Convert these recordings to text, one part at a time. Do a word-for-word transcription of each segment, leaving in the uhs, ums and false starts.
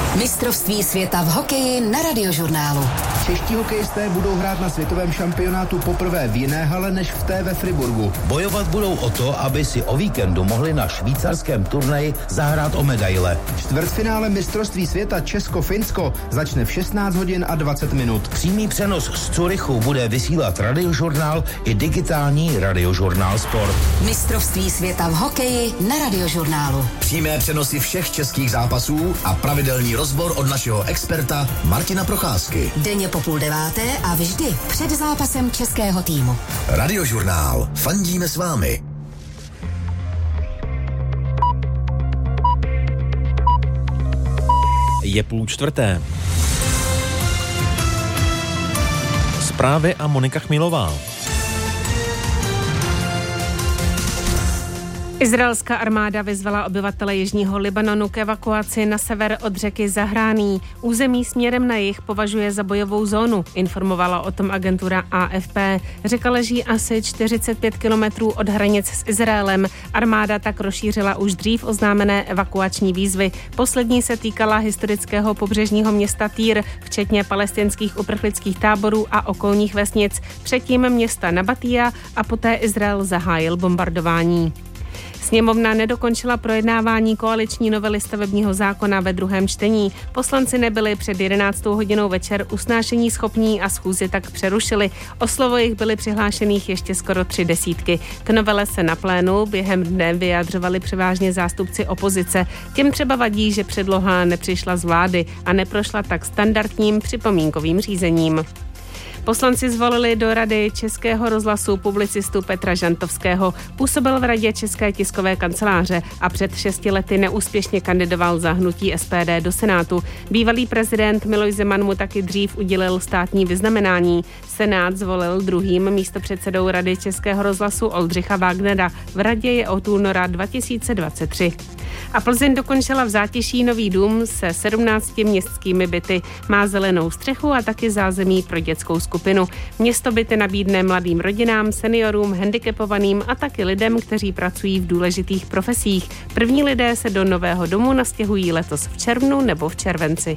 Mistrovství světa v hokeji na Radiožurnálu. Čeští hokejisté budou hrát na světovém šampionátu poprvé v jiné hale než v té ve Friburgu. Bojovat budou o to, aby si o víkendu mohli na švýcarském turnaji zahrát o medaile. Čtvrtfinále mistrovství světa Česko-Finsko začne v šestnáct hodin a dvacet minut. Přímý přenos z Curychu bude vysílat Radiožurnál i digitální Radiožurnál Sport. Mistrovství světa v hokeji na Radiožurnálu. Přímé přenosy všech českých zápasů a pravidelný rozbor od našeho experta Martina Procházky. Denně po půl deváté a vždy před zápasem českého týmu. Radiožurnál. Fandíme s vámi. Je půl čtvrté. Zprávy a Monika Chmilová. Izraelská armáda vyzvala obyvatele jižního Libanonu k evakuaci na sever od řeky Zahráný. Území směrem na jih považuje za bojovou zónu, informovala o tom agentura A F P. Řeka leží asi čtyřicet pět kilometrů od hranic s Izraelem. Armáda tak rozšířila už dřív oznámené evakuační výzvy. Poslední se týkala historického pobřežního města Týr, včetně palestinských uprchlických táborů a okolních vesnic. Předtím města Nabatija a poté Izrael zahájil bombardování. Sněmovna nedokončila projednávání koaliční novely stavebního zákona ve druhém čtení. Poslanci nebyli před jedenáctou hodinou večer usnášení schopní a schůzi tak přerušili. O slovo jich byly přihlášených ještě skoro tři desítky. K novele se na plénu během dne vyjadřovali převážně zástupci opozice. Těm třeba vadí, že předloha nepřišla z vlády a neprošla tak standardním připomínkovým řízením. Poslanci zvolili do Rady Českého rozhlasu publicistu Petra Žantovského. Působil v Radě České tiskové kanceláře a před šesti lety neúspěšně kandidoval za hnutí S P D do Senátu. Bývalý prezident Miloš Zeman mu taky dřív udělil státní vyznamenání. Senát zvolil druhým místopředsedou Rady Českého rozhlasu Oldřicha Wagnera. V radě je od února dva tisíce dvacet tři. A Plzeň dokončila v Zátiší nový dům se sedmnácti městskými byty. Má zelenou střechu a taky zázemí pro dětskou skupinu. Město byty nabídne mladým rodinám, seniorům, handicapovaným a taky lidem, kteří pracují v důležitých profesích. První lidé se do nového domu nastěhují letos v červnu nebo v červenci.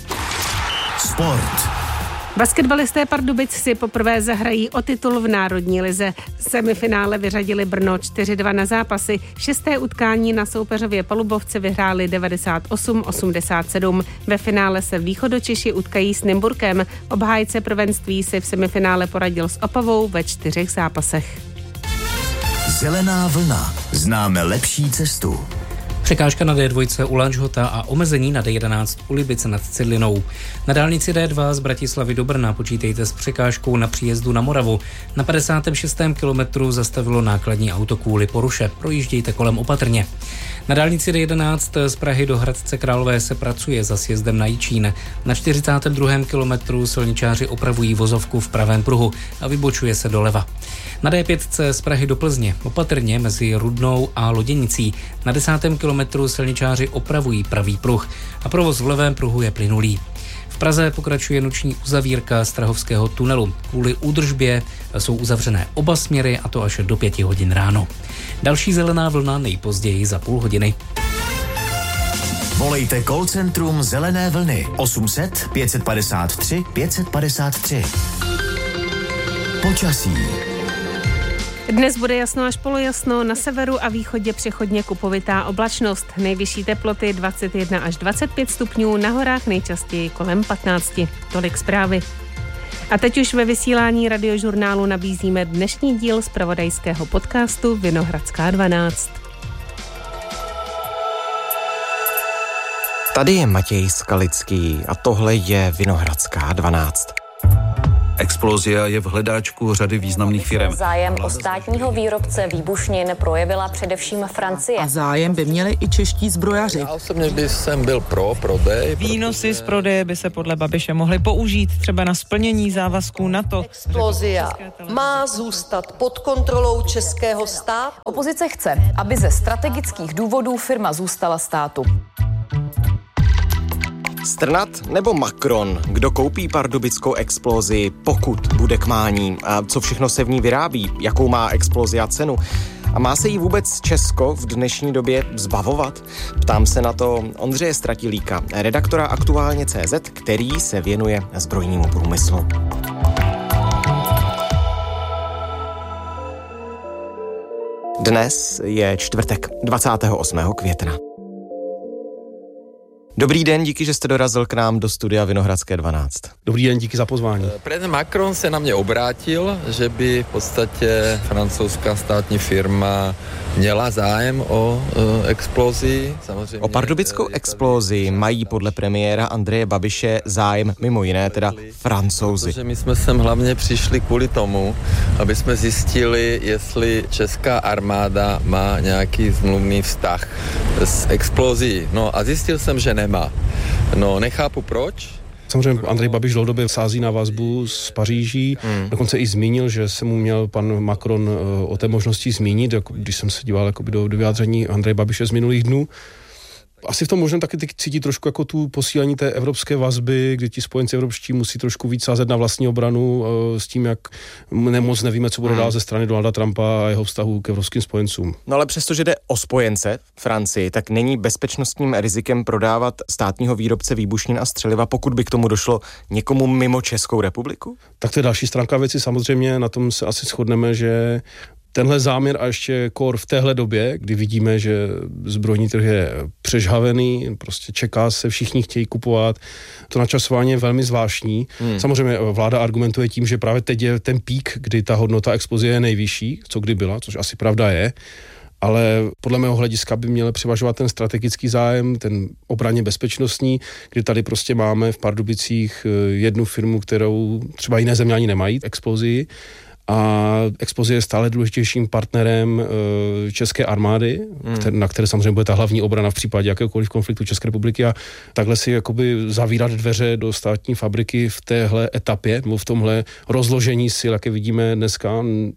Sport. Basketbalisté Pardubic si poprvé zahrají o titul v národní lize. Semifinále vyřadili Brno čtyři dva na zápasy. Šesté utkání na soupeřově Palubovce vyhráli devadesát osm osmdesát sedm. Ve finále se Východočeši utkají s Nymburkem. Obhájce prvenství si v semifinále poradil s Opavou ve čtyřech zápasech. Zelená vlna. Známe lepší cestu. Překážka na D dva u Lanžhota a omezení na D jedenáct u Libice nad Cidlinou. Na dálnici D dva z Bratislavy do Brna počítejte s překážkou na příjezdu na Moravu. Na padesátém šestém kilometru zastavilo nákladní auto kvůli poruše. Projíždějte kolem opatrně. Na dálnici D jedenáct z Prahy do Hradce Králové se pracuje za sjezdem na Jičín. Na čtyřicátém druhém kilometru silničáři opravují vozovku v pravém pruhu a vybočuje se doleva. Na D pět z Prahy do Plzně opatrně mezi Rudnou a Loděnicí. Na desátém kilometru silničáři opravují pravý pruh a provoz v levém pruhu je plynulý. V Praze pokračuje noční uzavírka Strahovského tunelu. Kvůli údržbě jsou uzavřené oba směry a to až do pěti hodin ráno. Další zelená vlna nejpozději za půl hodiny. Volejte call centrum Zelené vlny osm set pět padesát tři pět padesát tři. Počasí. Dnes bude jasno až polojasno, na severu a východě přechodně kupovitá oblačnost. Nejvyšší teploty dvacet jedna až dvacet pět stupňů, na horách nejčastěji kolem patnáct. Tolik zprávy. A teď už ve vysílání Radiožurnálu nabízíme dnešní díl zpravodajského podcastu Vinohradská dvanáct. Tady je Matěj Skalický a tohle je Vinohradská dvanáct. Explozia je v hledáčku řady významných firem. Zájem o státního výrobce výbušnin projevila především Francie. A zájem by měli i čeští zbrojaři. Já osobně by jsem byl pro prodej. Výnosy protože... z prodeje by se podle Babiše mohly použít třeba na splnění závazků NATO. Explozia má zůstat pod kontrolou českého státu. Opozice chce, aby ze strategických důvodů firma zůstala státu. Strnad nebo Macron? Kdo koupí pardubickou Explosi, pokud bude k mání? A co všechno se v ní vyrábí? Jakou má Explosia cenu? A má se jí vůbec Česko v dnešní době zbavovat? Ptám se na to Ondřeje Stratilíka, redaktora Aktuálně tečka cé zet, který se věnuje zbrojnímu průmyslu. Dnes je čtvrtek, dvacátého osmého května. Dobrý den, díky, že jste dorazil k nám do studia Vinohradské dvanáct. Dobrý den, díky za pozvání. Prezident Macron se na mě obrátil, že by v podstatě francouzská státní firma měla zájem o uh, Explosi. Samozřejmě. O pardubickou Explosi mají podle premiéra Andreje Babiše zájem mimo jiné teda Francouzi. Protože my jsme sem hlavně přišli kvůli tomu, aby jsme zjistili, jestli česká armáda má nějaký zmluvný vztah s Explosí. No a zjistil jsem, že nemá. No, nechápu proč. Samozřejmě Andrej Babiš dlouhodobě sází na vazbu z Paříží, hmm. dokonce i zmínil, že se mu měl pan Macron o té možnosti zmínit, jako když jsem se díval do, do vyjádření Andreje Babiše z minulých dnů. Asi v tom možná taky cítí trošku jako tu posílení té evropské vazby, kdy ti spojenci evropští musí trošku víc sázet na vlastní obranu s tím, jak nemoc nevíme, co bude dál ze strany Donalda Trumpa a jeho vztahu k evropským spojencům. No ale přestože jde o spojence Francii, tak není bezpečnostním rizikem prodávat státního výrobce výbušnin a střeliva, pokud by k tomu došlo někomu mimo Českou republiku? Tak to je další stránka věci, samozřejmě na tom se asi shodneme, že tenhle záměr a ještě kor v téhle době, kdy vidíme, že zbrojní trh je přežhavený, prostě čeká se, všichni chtějí kupovat, to načasování je velmi zvláštní. Hmm. Samozřejmě vláda argumentuje tím, že právě teď je ten pík, kdy ta hodnota explozie je nejvyšší, co kdy byla, což asi pravda je, ale podle mého hlediska by měl převažovat ten strategický zájem, ten obraně bezpečnostní, kdy tady prostě máme v Pardubicích jednu firmu, kterou třeba jiné země ani nemají, Explosii, a Explosie je stále důležitějším partnerem e, české armády, hmm. kter, na které samozřejmě bude ta hlavní obrana v případě jakéhokoliv konfliktu České republiky a takhle si jakoby zavírat dveře do státní fabriky v téhle etapě, nebo v tomhle rozložení sil, jaké vidíme dneska,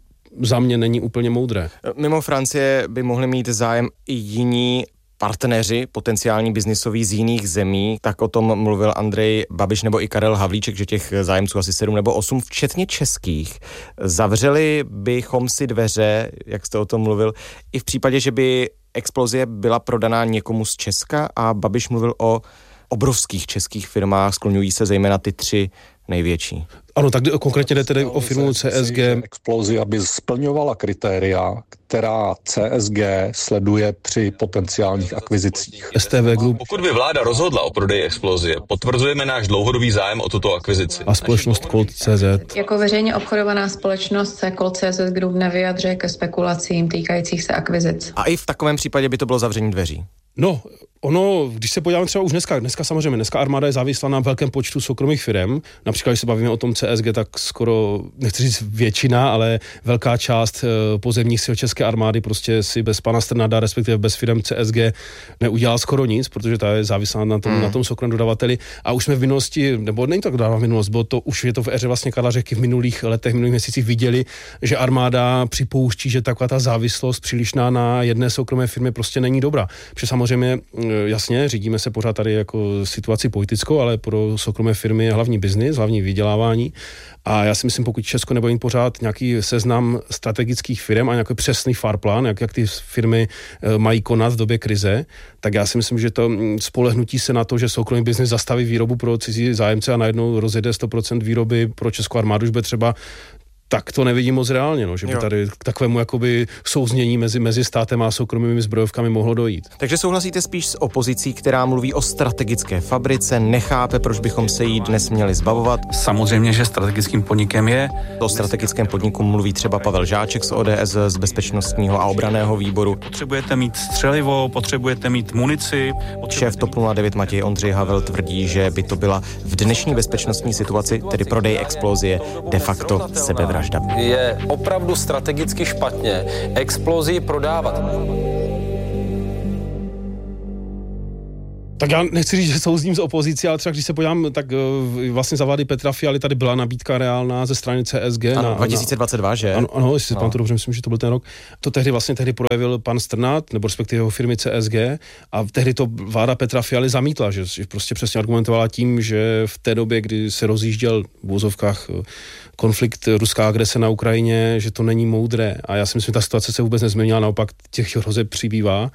za mě není úplně moudré. Mimo Francie by mohli mít zájem i jiní partneři, potenciální biznisoví z jiných zemí, tak o tom mluvil Andrej Babiš nebo i Karel Havlíček, že těch zájemců asi sedm nebo osm, včetně českých. Zavřeli bychom si dveře, jak jste o tom mluvil, i v případě, že by Explosie byla prodaná někomu z Česka a Babiš mluvil o obrovských českých firmách, skloňují se zejména ty tři největší. Ano, tak konkrétně jde tedy o firmu C S G. Explosie, aby splňovala kritéria, která C S G sleduje při potenciálních akvizicích. S T V Group. Pokud by vláda rozhodla o prodeji Explosie, potvrzujeme náš dlouhodobý zájem o tuto akvizici. A společnost Colt tečka cé zet. Jako veřejně obchodovaná společnost se Colt tečka cé zet Group nevyjadřuje ke spekulacím týkajících se akvizic. A i v takovém případě by to bylo zavření dveří. No, ono, když se podíváme třeba už dneska, dneska samozřejmě, dneska armáda je závislá na velkém počtu soukromých firm. Například, když se bavíme o tom C S G, tak skoro, nechci říct většina, ale velká část e, pozemních sil české armády prostě si bez pana Strnada, respektive bez firm C S G neudělala skoro nic, protože ta je závislá na tom, hmm. na tom soukromém dodavateli. A už jsme v minulosti, nebo není to dávno v minulosti, bylo to, už je to v éře vlastně Karla Řehky v minulých letech, v minulých měsících viděli, že armáda připouští, že taková ta závislost přílišná na jedné soukromé firmě prostě není dobrá. Protože samozřejmě, jasně, řídíme se pořád tady jako situaci politickou, ale pro soukromé firmy je hlavní biznis, hlavní vydělávání. A já si myslím, pokud Česko nebude mít pořád nějaký seznam strategických firm a nějaký přesný farplán, jak, jak ty firmy mají konat v době krize, tak já si myslím, že to spolehnutí se na to, že soukromý biznis zastaví výrobu pro cizí zájemce a najednou rozjede sto procent výroby pro českou armádu, už bude třeba, tak to nevidím moc reálně, no, že by jo. tady k takovému jakoby souznění mezi, mezi státem a soukromými zbrojovkami mohlo dojít. Takže souhlasíte spíš s opozicí, která mluví o strategické fabrice, nechápe, proč bychom se jí dnes měli zbavovat? Samozřejmě, že strategickým podnikem je. O strategickém podniku mluví třeba Pavel Žáček z O D S, z bezpečnostního a obranného výboru. Potřebujete mít střelivo, potřebujete mít munici. Potřebujete Šéf TOP nula devět Matěj Ondřej Havel tvrdí, že by to byla v dnešní bezpečnostní situaci, tedy prodej Explosie, de facto sebevražda. Je opravdu strategicky špatně Explosii prodávat. Tak já nechci říct, že souzním s opozicí, ale třeba když se podívám, tak vlastně za vlády Petra Fialy tady byla nabídka reálná ze strany C S G. Ano, na, dva tisíce dvacet dva, na, že? Ano, ano jestli no. se pamatuju dobře, myslím, že to byl ten rok. To tehdy vlastně tehdy projevil pan Strnad, nebo respektive jeho firmy C S G, a tehdy to vláda Petra Fialy zamítla, že, že prostě přesně argumentovala tím, že v té době, kdy se rozjížděl v úzovkách konflikt, ruská agrese na Ukrajině, že to není moudré. A já si myslím, že ta situace se vůbec nezměnila, naopak těch hrozeb přibývá.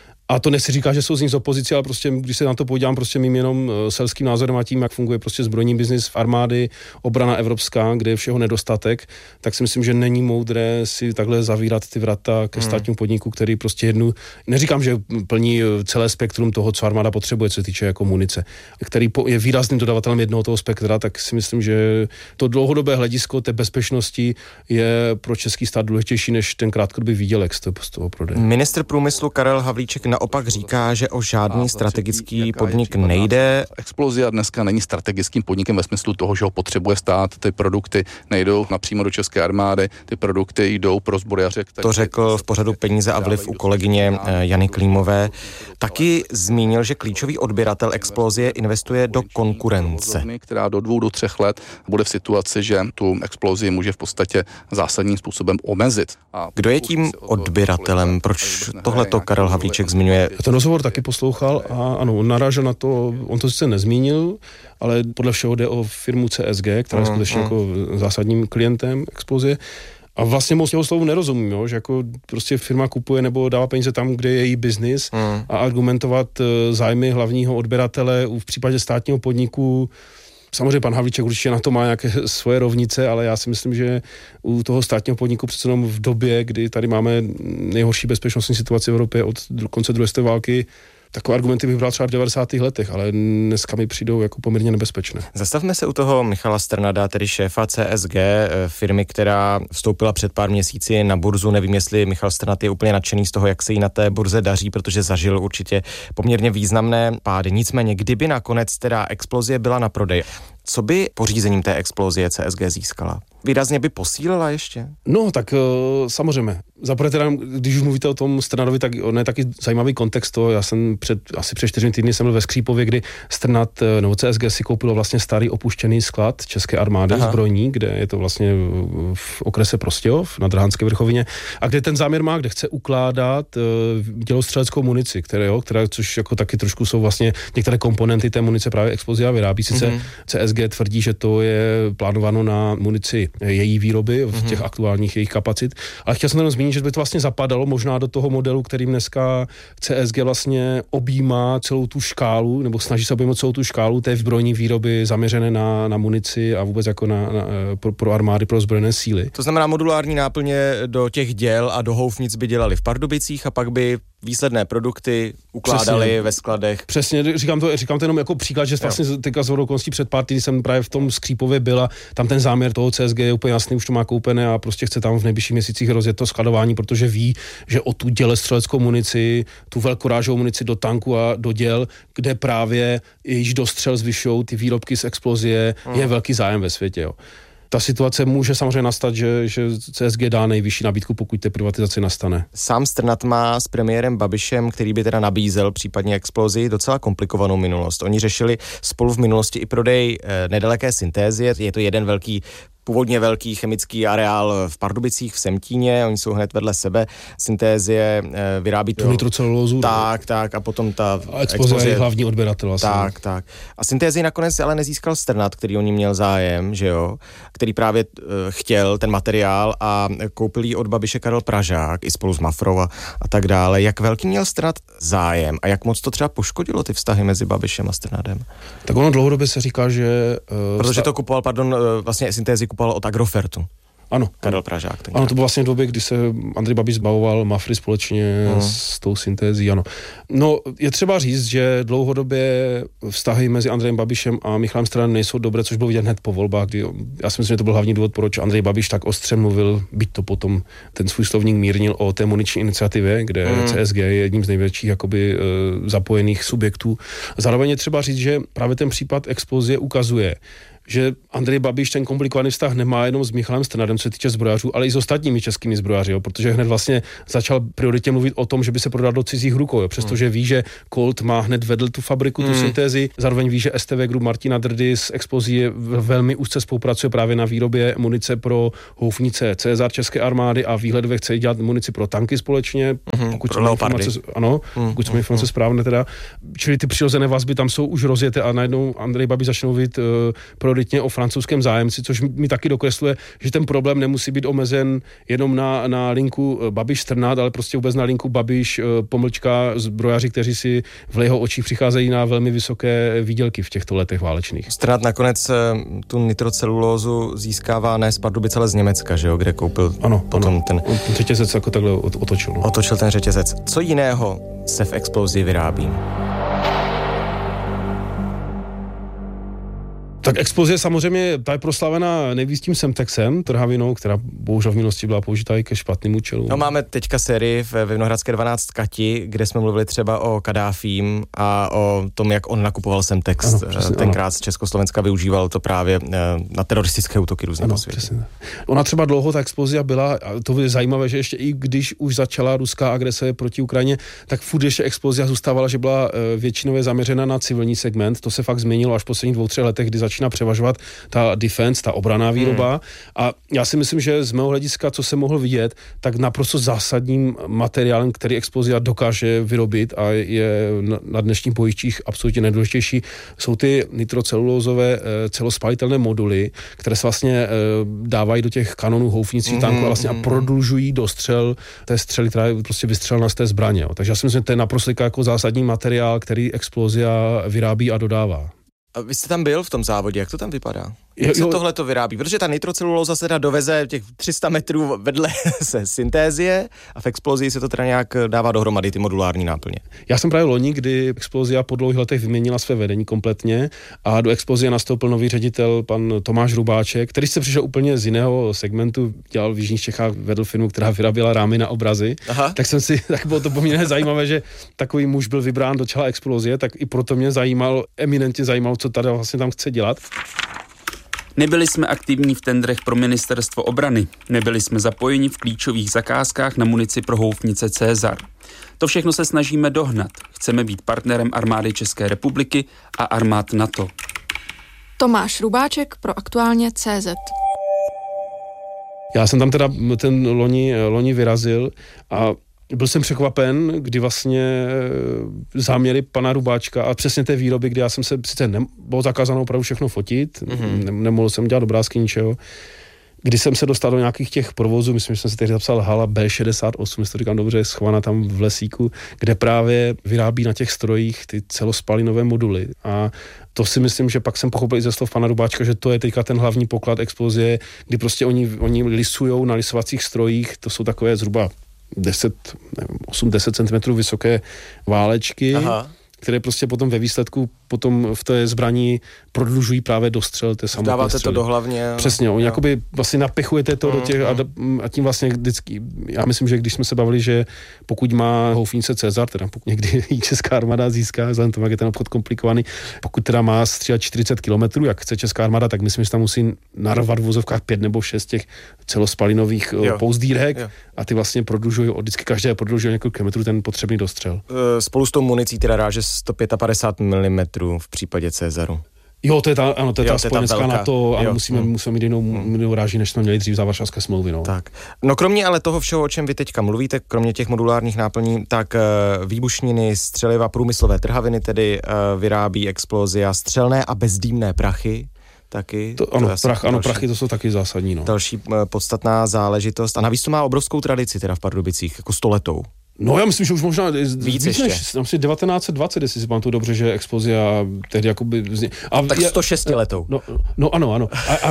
A to nechci říkat, že jsou z nich z opozice, ale prostě, když se na to podívám prostě mým jenom selským názorem a tím, jak funguje prostě zbrojní biznis v armády, obrana evropská, kde je všeho nedostatek, tak si myslím, že není moudré si takhle zavírat ty vrata ke státnímu podniku, který prostě jednu, neříkám, že plní celé spektrum toho, co armáda potřebuje, co se týče jako munice, který je výrazným dodavatelem jednoho toho spektra, tak si myslím, že to dlouhodobé hledisko té bezpečnosti je pro český stát důležitější než ten krátkodobý výdělek z toho prodeje. Ministr průmyslu Karel Havlíček naopak říká, že o žádný strategický podnik nejde. Explozia dneska není strategickým podnikem ve smyslu toho, že ho potřebuje stát. Ty produkty nejdou napřímo do české armády, ty produkty jdou pro zbrojaře. To řekl v pořadu Peníze a vliv u kolegyně Jany Klímové. Taky zmínil, že klíčový odběratel Explosie investuje do konkurence. Která do dvou, do třech let bude v situaci, že tu explozii může v podstatě zásadním způsobem omezit. Kdo je tím odběratelem? Proč tohleto Karel Havlíček zmiňuje? Ten rozhovor taky poslouchal a ano, on narážel na to, on to sice nezmínil, ale podle všeho jde o firmu C S G, která je skutečně jako zásadním klientem Explosie. A vlastně moc jeho slovu nerozumím, jo? Že jako prostě firma kupuje nebo dává peníze tam, kde je její biznis mm. a argumentovat zájmy hlavního odběratele v případě státního podniku. Samozřejmě pan Havlíček určitě na to má nějaké svoje rovnice, ale já si myslím, že u toho státního podniku přece jenom v době, kdy tady máme nejhorší bezpečnostní situaci v Evropě od konce druhé světové války, takové argumenty bych bral třeba v devadesátých letech, ale dneska mi přijdou jako poměrně nebezpečné. Zastavme se u toho Michala Strnada, tedy šéfa C S G, firmy, která vstoupila před pár měsíci na burzu. Nevím, jestli Michal Strnad je úplně nadšený z toho, jak se jí na té burze daří, protože zažil určitě poměrně významné pády. Nicméně, kdyby nakonec teda Explosie byla na prodej, co by pořízením té Explosie C S G získala? Výrazně by posílila ještě? No, tak uh, samozřejmě. Zaprvé teda, když už mluvíte o tom Strnadovi, tak on je taky zajímavý kontext toho. Já jsem před, asi před čtyřmi týdny jsem byl ve Skřípově, kdy Strnad, nebo C S G si koupilo vlastně starý opuštěný sklad české armády Aha. zbrojní, kde je to vlastně v okrese Prostějov na Drhánské vrchovině, a kde ten záměr má, kde chce ukládat uh, dělostřeleckou munici, které, jo, která, což jako taky trošku jsou vlastně některé komponenty té munice právě Explosia vyrábí. Sice mm-hmm. C S G tvrdí, že to je plánováno na munici její výroby v těch mm-hmm. aktuálních jejich kapacit, ale chtěl jsem jenom zmínit, že by to vlastně zapadalo možná do toho modelu, kterým dneska C S G vlastně objímá celou tu škálu, nebo snaží se objímat celou tu škálu té zbrojní výroby zaměřené na, na munici a vůbec jako na, na, pro, pro armády, pro ozbrojené síly. To znamená modulární náplně do těch děl a do houfnic by dělali v Pardubicích a pak by výsledné produkty ukládali Přesně. ve skladech. Přesně, říkám to, říkám to jenom jako příklad, že vlastně teďka z okolností před pár týdny jsem právě v tom Skřípově byl a tam ten záměr toho C S G je úplně jasný, už to má koupené a prostě chce tam v nejbližších měsících rozjet to skladování, protože ví, že o tu dělestřeleckou munici, tu velkorážovou munici do tanku a do děl, kde právě již dostřel zvyšují ty výrobky z Explosie, hmm. je velký zájem ve světě, jo. Ta situace může samozřejmě nastat, že, že C S G dá nejvyšší nabídku, pokud té privatizace nastane. Sám Strnad má s premiérem Babišem, který by teda nabízel případně Explosii, docela komplikovanou minulost. Oni řešili spolu v minulosti i prodej eh, nedaleké Syntézie, je to jeden velký původně velký chemický areál v Pardubicích v Semtíně, oni jsou hned vedle sebe. Syntézie e, vyrábí to. Nitrocelulózu. Tak, tak a potom ta Explosie je hlavní odběratel asi. Tak, tak. A Syntézii nakonec ale nezískal Strnad, který o ní měl zájem, že jo, který právě e, chtěl ten materiál a koupil ji od Babiše Karel Pražák i spolu s Mafrou a, a tak dále. Jak velký měl Strnad zájem a jak moc to třeba poškodilo ty vztahy mezi Babišem a Strnadem? Tak ono dlouhodobě se říká, že uh, protože to kupoval, pardon, uh, vlastně Syntézii kupoval od Agrofertu. Ano. Karel Pražák. Ano, to bylo vlastně v době, kdy se Andrej Babiš zbavoval Mafry společně hmm. s tou Syntézí, ano. No, je třeba říct, že dlouhodobě vztahy mezi Andrejem Babišem a Michalem Stranadem nejsou dobré, což bylo vidět hned po volbách, kdy já si myslím, že to byl hlavní důvod, proč Andrej Babiš tak ostře mluvil, byť to potom ten svůj slovník mírnil o té muniční iniciativě, kde hmm. C S G je jedním z největších jakoby zapojených subjektů. Zároveň je třeba říct, že právě ten případ Explosie ukazuje, že Andrej Babiš ten komplikovaný vztah nemá jenom s Michalem Strnadem, co se týče zbrojařů, ale i s ostatními českými zbrojaři, jo, protože hned vlastně začal prioritně mluvit o tom, že by se prodal do cizích rukou, jo, přestože hmm. ví, že Colt má hned vedl tu fabriku, tu hmm. syntézi, zároveň ví, že S T V Group Martina Drdy s Explozí velmi úzce spolupracuje právě na výrobě munice pro houfnice Cezar české armády a výhledově chce dělat munici pro tanky společně, hmm. pokud jsou informace, ano, hmm. pokud jsou hmm. informace správné teda, čili ty přirozené vazby tam jsou už rozjeté a najednou Andrej Babiš začne mluvit uh, prioritně o francouzském zájemci, což mi taky dokresluje, že ten problém nemusí být omezen jenom na, na linku Babiš-Strnad, ale prostě vůbec na linku Babiš, pomlčka zbrojaři, kteří si v jeho očích přicházejí na velmi vysoké výdělky v těchto letech válečných. Strnad nakonec tu nitrocelulózu získává ne z Pardubic, ale z Německa, že jo, kde koupil ano, potom ano. ten... ten řetězec jako takhle otočil. No. Otočil ten řetězec. Co jiného se v Explozii vyrábí? Tak Explozie samozřejmě, ta je proslavena nejvíc tím Semtexem, trhavinou, která bohužel v minulosti byla použitá i ke špatným účelům. No máme teďka sérii v Vinohradské dvanáct Kati, kde jsme mluvili třeba o Kadáfím a o tom, jak on nakupoval Semtex. Ano, přesně, tenkrát ano. z Československa využíval to právě na teroristické útoky různého po světě. Přesně. Ona třeba dlouho ta Explozia byla, a to je zajímavé, že ještě i když už začala ruská agrese proti Ukrajině, tak furt ještě Explozia zůstávala, že byla většinově zaměřena na civilní segment. To se fakt změnilo až v posledních dvou, třech letech, kdy začíná převažovat ta defense, ta obranná výroba. Hmm. A já si myslím, že z mého hlediska, co jsem mohl vidět, tak naprosto zásadním materiálem, který Explozia dokáže vyrobit a je na dnešních bojištích absolutně nejdůležitější, jsou ty nitrocelulózové celospalitelné moduly, které se vlastně dávají do těch kanonů, houfnicí, hmm. tanků a vlastně a prodlužují dostřel té střely, která je prostě vystřelena z té zbraně. Jo. Takže já si myslím, že to je naprosto jako zásadní materiál, který Explozia vyrábí a dodává. A vy jste tam byl v tom závodě, jak to tam vypadá? Jak se tohle to vyrábí? Protože ta nitrocelulóza se teda doveze těch tři sta metrů vedle se syntézie a v Explozii se to teda nějak dává dohromady, ty modulární náplně. Já jsem právě loni, kdy Explozia po dlouhých letech vyměnila své vedení kompletně a do Explozie nastoupil nový ředitel, pan Tomáš Rubáček, který se přišel úplně z jiného segmentu, dělal v Jižních Čechách, vedl firmu, která vyráběla rámy na obrazy. Aha. Tak jsem si, tak bylo to poměrně zajímavé, že takový muž byl vybrán do čela Explozie, tak i proto mě zajímal, eminentně zajímalo, co tady vlastně tam chce dělat. Nebyli jsme aktivní v tendrech pro ministerstvo obrany, nebyli jsme zapojeni v klíčových zakázkách na munici pro houfnice Cezar. To všechno se snažíme dohnat. Chceme být partnerem armády České republiky a armád NATO. Tomáš Rubáček pro Aktuálně C Z. Já jsem tam teda ten loni, loni vyrazil a byl jsem překvapen, kdy vlastně záměry pana Rubáčka a přesně té výroby, kdy já jsem se, sice ne, bylo zakázáno opravdu všechno fotit, mm-hmm. ne, nemohl jsem dělat obrázky ničeho, kdy jsem se dostal do nějakých těch provozů, myslím, že jsem si teď zapsal hala B šedesát osm, jestli to říkám dobře, schovaná tam v lesíku, kde právě vyrábí na těch strojích ty celospalinové moduly a to si myslím, že pak jsem pochopil i ze slov pana Rubáčka, že to je teďka ten hlavní poklad Explozie, kdy prostě oni, oni lisujou na lisovacích strojích, to jsou takové zhruba deset, nevím, osm deset centimetrů vysoké válečky, aha. které prostě potom ve výsledku potom v té zbraní prodlužují právě dostřel té samotné dáváte střely. To do hlavně. Přesně, oni jakoby vlastně napěchujete to mm, do těch a, a tím vlastně vždycky, já myslím, že když jsme se bavili, že pokud má houfnice Cezar, teda pokud někdy ji česká armáda získá, vzhledem tomu, jak je ten obchod komplikovaný, pokud teda má střílet čtyřicet kilometrů, jak chce česká armáda, tak myslím, že tam musí narvat v vozovkách pět nebo šest těch celospalinových jo. pouzdírek jo. a ty vlastně prodlužují, vždycky každé prodlužují několik kilometrů ten potřebný dostřel. Spolu s tou municí teda ráže sto padesát pět milimetrů v případě Cezaru. Jo, to je ta, ano, to je jo, ta spojenská NATO, ale musíme, hmm. musíme mít jinou, hmm. jinou ráži, než jsme měli dřív za Varšavské smlouvy. No. Tak. No kromě ale toho všeho, o čem vy teďka mluvíte, kromě těch modulárních náplní, tak uh, výbušniny, střeliva, průmyslové trhaviny tedy uh, vyrábí Explozia, střelné a bezdýmné prachy. Taky. To, ano, to prach, ano, prachy to jsou taky zásadní. No. Další uh, podstatná záležitost. A navíc to má obrovskou tradici teda v Pardubicích, jako stoletou. No já myslím, že už možná víc, víc než myslím, devatenáct set dvacet, jestli si pamatuju dobře, že Explozia tehdy jakoby vznik... A tak sto šest letou. No, no ano, ano. A, a,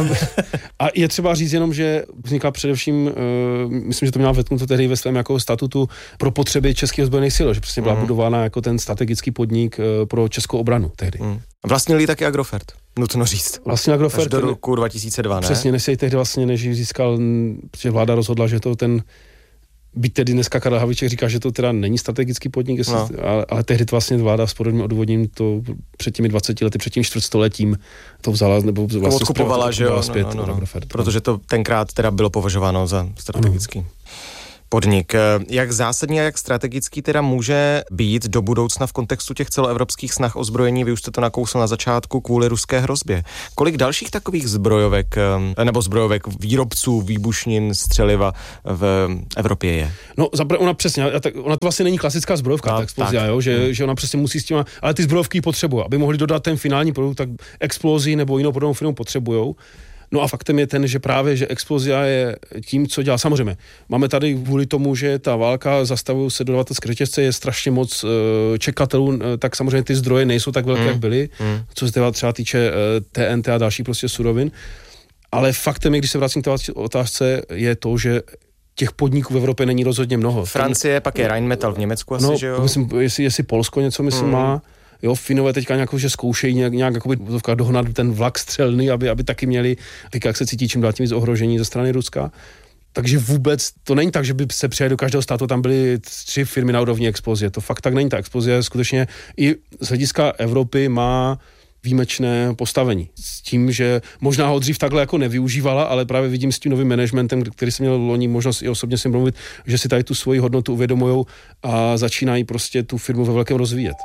a je třeba říct jenom, že vznikla především, uh, myslím, že to měla vetknuto tehdy ve svém jako statutu pro potřeby českých ozbrojených sil, že prostě byla mm. budována jako ten strategický podnik uh, pro českou obranu tehdy. Mm. Vlastnili taky Agrofert, nutno říct. Vlastně Agrofert. Až do roku dva tisíce dva, ne? Přesně, než se tehdy vlastně, než získal, protože vláda rozhodla, že to ten Byť tedy dneska Karel Havlíček říká, že to teda není strategický podnik, jestli, no. ale, ale tehdy to vlastně vláda s podobným odvodním to před těmi dvaceti lety, před tím čtvrtstoletím to vzala, nebo vlastně odkupovala, že jo, zpět, no, no, no, no. Agrofert, protože to tenkrát teda bylo považováno za strategický. Ano. Podnik. Jak zásadní a jak strategický teda může být do budoucna v kontextu těch celoevropských snah o zbrojení? Vy už jste to nakousl na začátku kvůli ruské hrozbě. Kolik dalších takových zbrojovek nebo zbrojovek výrobců výbušnin, střeliva v Evropě je? No, ona přesně, ona to vlastně není klasická zbrojovka, no, tak explozia, tak. Jo, že, hmm. že ona přesně musí s těma, ale ty zbrojovky potřebují, aby mohli dodat ten finální produkt, tak Explozii nebo jinou podobnou firmu potřebujou. No a faktem je ten, že právě, že Explozia je tím, co dělá. Samozřejmě, máme tady kvůli tomu, že ta válka, zastavují se dodavatelské řetězce, je strašně moc uh, čekatelů, uh, tak samozřejmě ty zdroje nejsou tak velké, mm. jak byly, mm. co se třeba týče uh, T N T a dalších prostě surovin. Ale faktem je, když se vracím k té otázce, je to, že těch podniků v Evropě není rozhodně mnoho. Francie, pak je Rheinmetall v Německu asi, no, že jo? Myslím, jestli, jestli Polsko něco, myslím, mm. má. Jo, Finové teďka nějak, že zkoušejí nějak, nějak jakoby, dohnat ten vlak střelný, aby, aby taky měli, teďka jak se cítí čím dál tím víc ohrožení ze strany Ruska. Takže vůbec to není tak, že by se přijeli do každého státu, tam byly tři firmy na úrovni Explozie. To fakt tak není. Ta Explozie skutečně i z hlediska Evropy má výjimečné postavení. S tím, že možná ho dřív takhle jako nevyužívala, ale právě vidím s tím novým managementem, který jsem měl loni možnost i osobně s ním mluvit, že si tady tu svoji hodnotu uvědomujou a začínají prostě tu firmu ve velkém rozvíjet.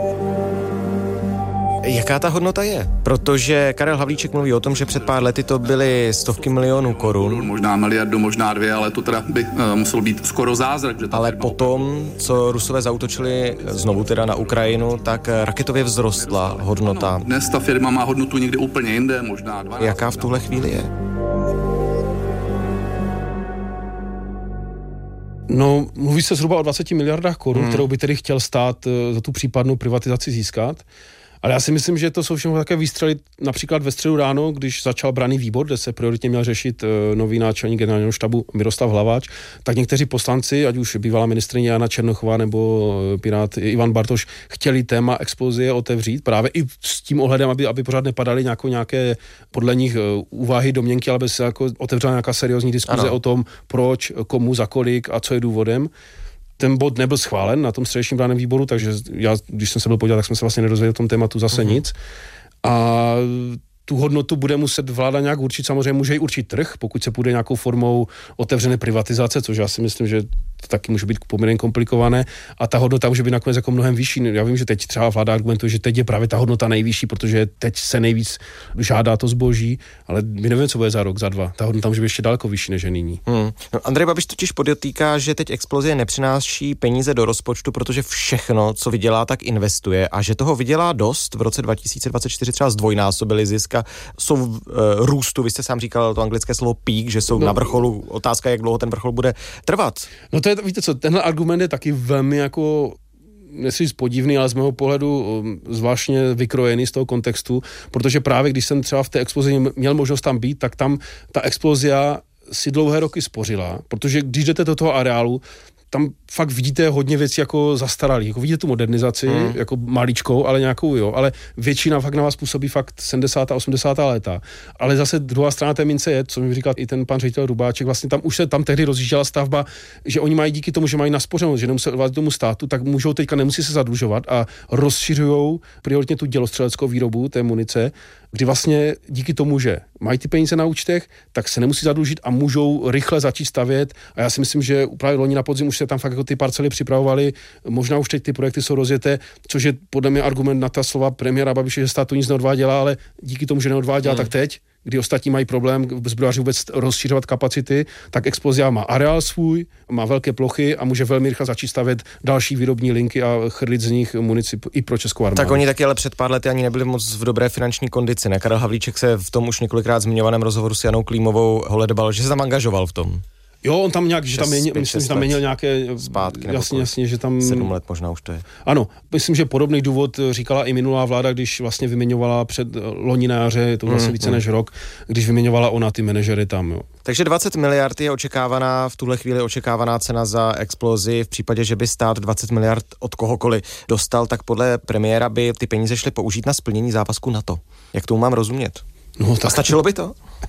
Jaká ta hodnota je? Protože Karel Havlíček mluví o tom, že před pár lety to byly stovky milionů korun. Možná miliardu, možná dvě, ale to teda by uh, musel být skoro zázrak. Že ale potom, co Rusové zaútočili znovu teda na Ukrajinu, tak raketově vzrostla hodnota. No, dnes ta firma má hodnotu někde úplně jinde, možná dvanáct. Jaká v tuhle chvíli je? No, mluví se zhruba o dvaceti miliardách korun, hmm. kterou by tedy chtěl stát za tu případnou privatizaci získat. Ale já si myslím, že to jsou všechno také výstřely například ve středu ráno, když začal branný výbor, kde se prioritně měl řešit nový náčelník generálního štabu Miroslav Hlaváč, tak někteří poslanci, ať už bývalá ministryně Jana Černochová nebo pirát Ivan Bartoš, chtěli téma Explozie otevřít právě i s tím ohledem, aby, aby pořád nepadaly nějakou, nějaké podle nich úvahy, domněnky, ale by se jako otevřela nějaká seriózní diskuze ano. o tom, proč, komu, za kolik a co je důvodem. Ten bod nebyl schválen na tom středečním branném výboru, takže já, když jsem se byl podívat, tak jsme se vlastně nedozvěděli o tom tématu zase uh-huh. nic. A tu hodnotu bude muset vláda nějak určit, samozřejmě může i určit trh, pokud se půjde nějakou formou otevřené privatizace, což já si myslím, že to taky může být poměrně komplikované a ta hodnota může být nakonec jako mnohem vyšší. Já vím, že teď třeba vláda argumentuje, že teď je právě ta hodnota nejvyšší, protože teď se nejvíc žádá to zboží, ale my nevíme, co bude za rok, za dva. Ta hodnota může být ještě daleko vyšší než je nyní. Hmm. No, Andrej Babiš totiž podotýká, že teď Explozie nepřináší peníze do rozpočtu, protože všechno, co vydělá, tak investuje a že toho vydělá dost. V roce dva tisíce dvacet čtyři třeba zdvojnásobili zisk a jsou v uh, růstu. Vy jste sám říkal to anglické slovo peak, že jsou no, na vrcholu. Otázka, jak dlouho ten vrchol bude trvat. No to je, víte co, tenhle argument je taky velmi jako nechci říct podivný, ale z mého pohledu zvláštně vykrojený z toho kontextu, protože právě když jsem třeba v té Explozii měl možnost tam být, tak tam ta Explozia si dlouhé roky spořila, protože když jdete do toho areálu, tam fakt vidíte hodně věcí jako zastaralých, jako vidíte tu modernizaci, hmm. jako maličkou, ale nějakou jo, ale většina fakt na vás působí fakt sedmdesátá osmdesátá léta. Ale zase druhá strana té mince je, co mi říkal i ten pan ředitel Rubáček, vlastně tam už se tam tehdy rozjížděla stavba, že oni mají díky tomu, že mají naspořenou, že nemusí odvádět tomu státu, tak můžou teďka nemusí se zadlužovat a rozšiřujou prioritně tu dělostřeleckou výrobu té munice, kdy vlastně díky tomu, že mají ty peníze na účtech, tak se nemusí zadlužit a můžou rychle začít stavět. A já si myslím, že právě loni na podzim už se tam fakt jako ty parcely připravovaly, možná už teď ty projekty jsou rozjeté, což je podle mě argument na ta slova premiéra Babiše, že stát to nic neodváděla, ale díky tomu, že neodváděla, hmm. tak teď, kdy ostatní mají problém zbrojaři vůbec rozšiřovat kapacity, tak Explozia má areál svůj, má velké plochy a může velmi rychle začít stavět další výrobní linky a chrlit z nich munici i pro českou armádu. Tak oni taky ale před pár lety ani nebyli moc v dobré finanční kondici, ne? Karel Havlíček se v tom už několikrát zmiňovaném rozhovoru s Janou Klímovou holedbal, že se tam angažoval v tom. Jo, on tam nějak, že tam měnil, myslím, že tam měnil nějaké, zpátky, jasně, jasně, že tam... Sedm let možná už to je. Ano, myslím, že podobný důvod říkala i minulá vláda, když vlastně vyměňovala před loni na jaře, to vlastně mm, více mm. než rok, když vyměňovala ona ty manažery tam, jo. Takže dvacet miliard je očekávaná, v tuhle chvíli očekávaná cena za Explozii. V případě, že by stát dvacet miliard od kohokoliv dostal, tak podle premiéra by ty peníze šly použít na splnění závazku NATO. Jak tomu mám rozumět? No, tak... A stačilo by to?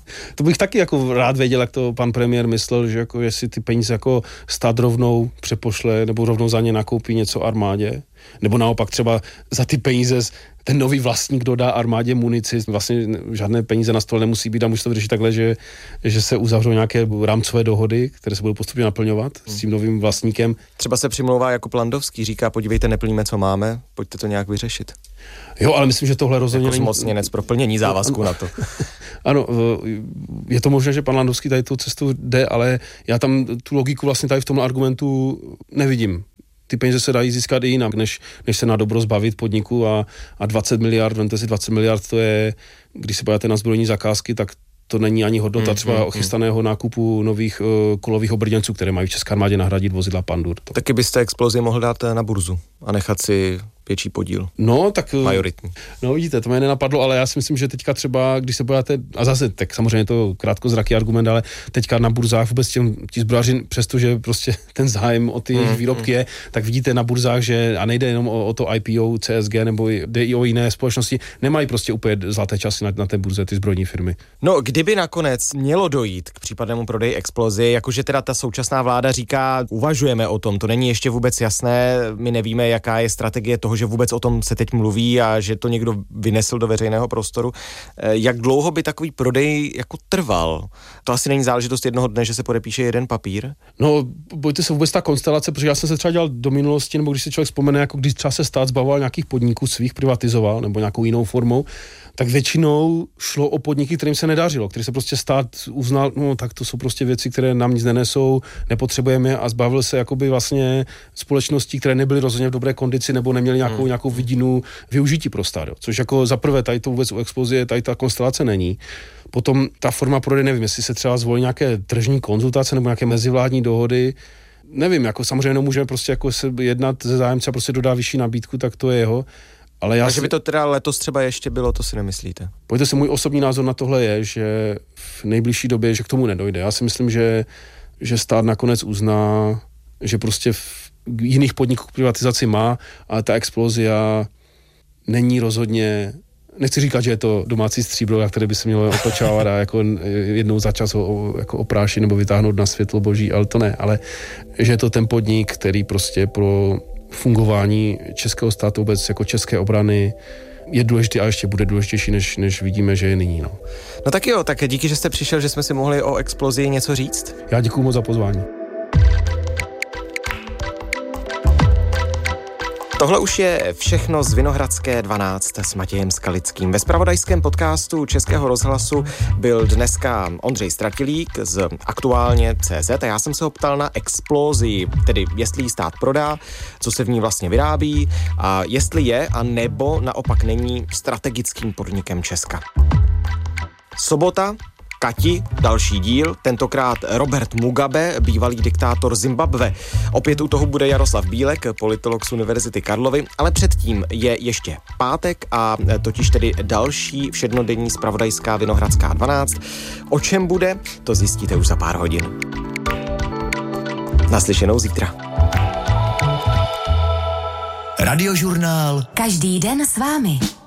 To bych taky jako rád věděl, jak to pan premiér myslel, že jako jestli ty peníze jako stát rovnou přepošle nebo rovnou za ně nakoupí něco armádě, nebo naopak třeba za ty peníze ten nový vlastník dodá armádě munici, vlastně žádné peníze na stole nemusí být a může to vyřešit takhle, že, že se uzavřou nějaké rámcové dohody, které se budou postupně naplňovat hmm. s tím novým vlastníkem. Třeba se přimlouvá jako Landovský, říká, podívejte, neplníme, co máme, pojďte to nějak vyřešit. Jo, ale myslím, že tohle rozhodně jako zmocněnec pro plnění závazku na to. Ano, je to možné, že pan Landovský tady tu cestu jde, ale já tam tu logiku vlastně tady v tomhle argumentu nevidím. Ty peníze se dají získat i jinak, než, než se na dobro zbavit podniku a, a dvacet miliard, vemte si dvacet miliard, to je, když se podíváte na zbrojní zakázky, tak to není ani hodnota třeba mm, mm, chystaného nákupu nových uh, kolových obrněnců, které mají v České armádě nahradit vozidla Pandur. To... Taky byste Explozi mohl dát na burzu a nechat si větší podíl. No, tak... Majoritní. No, vidíte, to mě nenapadlo, ale já si myslím, že teďka třeba, když se podíváte, a zase, tak samozřejmě je to krátkozraký argument, ale teďka na burzách vůbec těm, ti zbrojaři, přestože prostě ten zájem o ty mm, výrobky mm. je, tak vidíte na burzách, že, a nejde jenom o, o to I P O, C S G nebo jde i o jiné společnosti, nemají prostě úplně zlaté časy na, na té burze ty zbrojní firmy. No, kdyby nakonec mělo dojít k případnému prodeji Explozi, jakože teda ta současná vláda říká, uvažujeme o tom, to není ještě vůbec jasné, my nevíme, jaká je strategie toho, že vůbec o tom se teď mluví a že to někdo vynesl do veřejného prostoru. Jak dlouho by takový prodej jako trval? To asi není záležitost jednoho dne, že se podepíše jeden papír? No, bojte se vůbec ta konstelace, protože já jsem se třeba dělal do minulosti, nebo když si člověk vzpomene, jako když třeba se stát zbavoval nějakých podniků svých, privatizoval, nebo nějakou jinou formou, tak většinou šlo o podniky, kterým se nedařilo, který se prostě stát uznal, no tak to jsou prostě věci, které nám nic nenesou, nepotřebujeme a zbavil se jakoby vlastně společností, které nebyly rozhodně v dobré kondici nebo neměly nějakou, hmm. nějakou vidinu využití pro stát. Což jako za prvé tady to vůbec u Explozie, tady ta konstelace není. Potom ta forma prodeje, nevím, jestli se třeba zvolí nějaké tržní konzultace nebo nějaké mezivládní dohody. Nevím, jako samozřejmě nemůžeme prostě jako se jednat ze zájemce a prostě dodá vyšší nabídku, tak to je jeho. Ale já Takže si... by to teda letos třeba ještě bylo, to si nemyslíte? Pojďte se, můj osobní názor na tohle je, že v nejbližší době, že k tomu nedojde. Já si myslím, že, že stát nakonec uzná, že prostě v jiných podniků privatizaci má, ale ta Explozia není rozhodně, nechci říkat, že je to domácí stříbro, které by se mělo otočávat a jako jednou za čas ho jako oprášit nebo vytáhnout na světlo boží, ale to ne, ale že je to ten podnik, který prostě pro fungování českého státu, vůbec jako české obrany je důležitý a ještě bude důležitější, než, než vidíme, že je nyní. No. no tak jo, tak díky, že jste přišel, že jsme si mohli o Explozii něco říct. Já děkuju moc za pozvání. Tohle už je všechno z Vinohradské dvanáct s Matějem Skalickým. Ve zpravodajském podcastu Českého rozhlasu byl dneska Ondřej Stratilík z Aktuálně tečka cé zet a já jsem se ho ptal na Explozii, tedy jestli ji stát prodá, co se v ní vlastně vyrábí a jestli je a nebo naopak není strategickým podnikem Česka. Sobota, Kati, další díl, tentokrát Robert Mugabe, bývalý diktátor Zimbabwe. Opět u toho bude Jaroslav Bílek, politolog z Univerzity Karlovy, ale předtím je ještě pátek a totiž tedy další všednodenní zpravodajská Vinohradská dvanáct. O čem bude, to zjistíte už za pár hodin. Naslyšenou zítra. Radiožurnál. Každý den s vámi.